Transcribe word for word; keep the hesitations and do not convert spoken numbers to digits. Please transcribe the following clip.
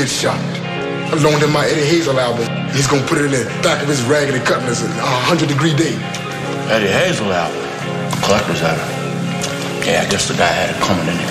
gets shot. I loaned him my Eddie Hazel album. He's gonna put it in the back of his Raggedy Cutlass, a hundred degree day. Eddie Hazel album? Collector's item. Yeah, I guess the guy had it coming in.